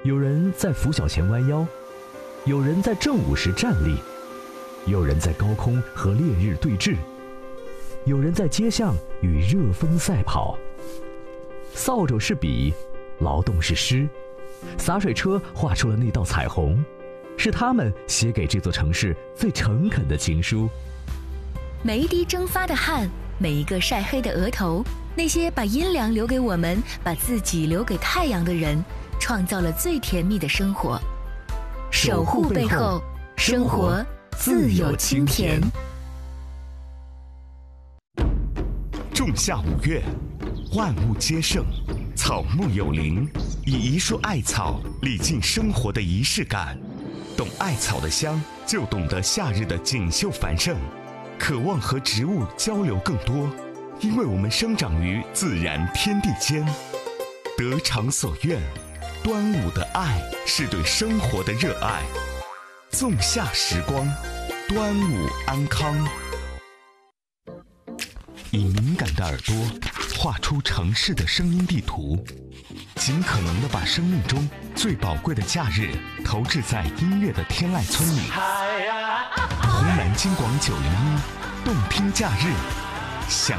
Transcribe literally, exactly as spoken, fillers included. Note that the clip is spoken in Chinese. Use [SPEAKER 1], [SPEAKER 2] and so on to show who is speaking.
[SPEAKER 1] 有人在拂晓前弯腰，有人在正午时站立，有人在高空和烈日对峙，有人在街巷与热风赛跑。扫帚是笔，劳动是诗，洒水车画出了那道彩虹，是他们写给这座城市最诚恳的情书。
[SPEAKER 2] 每一滴蒸发的汗，每一个晒黑的额头，那些把阴凉留给我们，把自己留给太阳的人，创造了最甜蜜的生活。守护背后，生活自有清甜。
[SPEAKER 3] 仲夏五月，万物皆盛，草木有灵，以一束艾草礼敬生活的仪式感。懂艾草的香，就懂得夏日的锦绣繁盛。渴望和植物交流更多，因为我们生长于自然天地间。得偿所愿，端午的爱是对生活的热爱。仲夏时光，端午安康。以敏感的耳朵画出城市的声音地图，尽可能地把生命中最宝贵的假日投掷在音乐的天籁村里。湖南金广九零一，动听假日，享